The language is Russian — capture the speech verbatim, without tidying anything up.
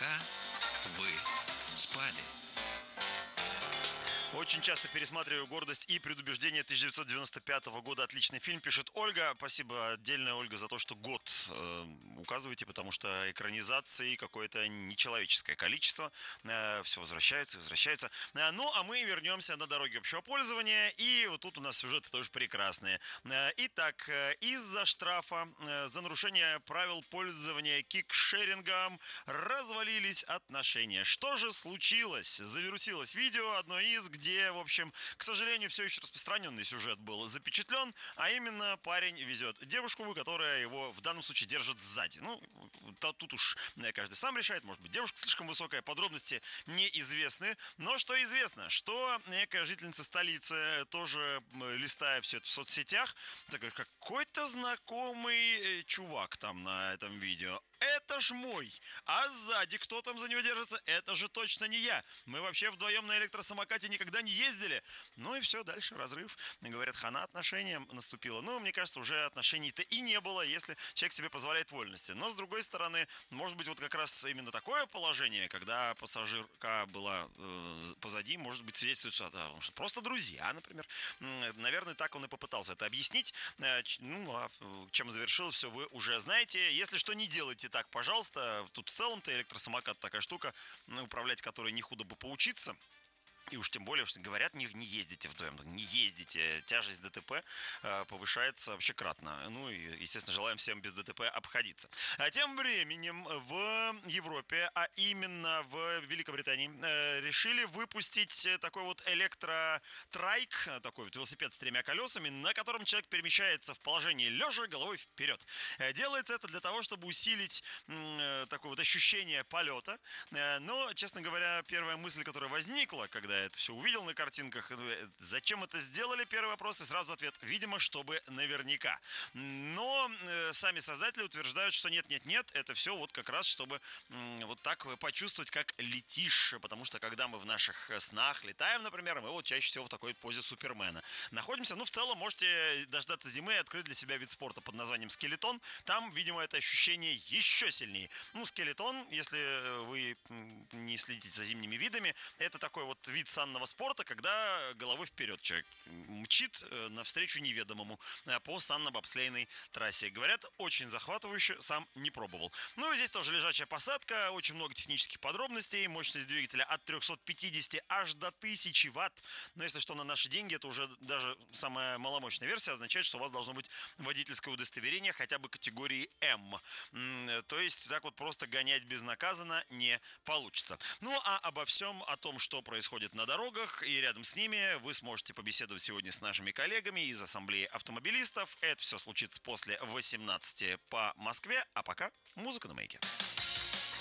Пока вы спали. Очень часто пересматриваю «Гордость и предубеждение» тысяча девятьсот девяносто пятого года. Отличный фильм, пишет Ольга. Спасибо отдельно, Ольга, за то, что год э, указываете, потому что экранизации какое-то нечеловеческое количество. Э, все возвращается, возвращается. Э, ну, а мы вернемся на дороге общего пользования. И вот тут у нас сюжеты тоже прекрасные. Э, итак, э, из-за штрафа э, за нарушение правил пользования кикшерингом развалились отношения. Что же случилось? Завирусилось видео, одно из, где где, в общем, к сожалению, все еще распространенный сюжет был запечатлен, а именно парень везет девушку, которая его в данном случае держит сзади. Ну, то, тут уж каждый сам решает, может быть, девушка слишком высокая, подробности неизвестны, но что известно, что некая жительница столицы, тоже листая все это в соцсетях, такой, какой-то знакомый чувак там на этом видео. Это ж мой. А сзади кто там за него держится? Это же точно не я. Мы вообще вдвоем на электросамокате никогда не ездили. Ну и все, дальше разрыв. Говорят, хана отношениям наступила. Ну, мне кажется, уже отношений-то и не было, если человек себе позволяет вольности. Но, с другой стороны, может быть, вот как раз именно такое положение, когда пассажирка была э, позади, может быть, свидетельствует, что, да, что просто друзья, например. Наверное, так он и попытался это объяснить. Э, ну, а чем завершил, все вы уже знаете. Если что, не делайте так, пожалуйста. Тут в целом-то электросамокат такая штука, управлять которой не худо бы поучиться. И уж тем более, что говорят, не, не ездите вдвоем, не ездите. Тяжесть ДТП э, повышается вообще кратно. Ну и, естественно, желаем всем без ДТП обходиться. А тем временем в Европе, а именно в Великобритании, э, решили выпустить такой вот электротрайк, такой вот велосипед с тремя колесами, на котором человек перемещается в положении лежа головой вперед. Э, делается это для того, чтобы усилить э, такое вот ощущение полета. Э, но, честно говоря, первая мысль, которая возникла, когда это все увидел на картинках, зачем это сделали, первый вопрос, и сразу ответ, видимо, чтобы наверняка. Но э, сами создатели утверждают, что нет-нет-нет, это все вот как раз, чтобы э, вот так почувствовать, как летишь, потому что когда мы в наших снах летаем, например, мы вот чаще всего в такой позе Супермена находимся. Ну, в целом, можете дождаться зимы и открыть для себя вид спорта под названием скелетон. Там, видимо, это ощущение еще сильнее. Ну, скелетон, если вы не следите за зимними видами, это такой вот вид санного спорта, когда головой вперед человек мчит навстречу неведомому по санно-бобслейной трассе. Говорят, очень захватывающе, сам не пробовал. Ну и здесь тоже лежачая посадка, очень много технических подробностей, мощность двигателя от трехсот пятидесяти аж до тысячи ватт. Но если что, на наши деньги, это уже даже самая маломощная версия, означает, что у вас должно быть водительское удостоверение хотя бы категории М. То есть так вот просто гонять безнаказанно не получится. Ну а обо всем, о том, что происходит на дорогах и рядом с ними, вы сможете побеседовать сегодня с нашими коллегами из Ассамблеи автомобилистов. Это все случится после восемнадцати по Москве, а пока музыка на Маяке.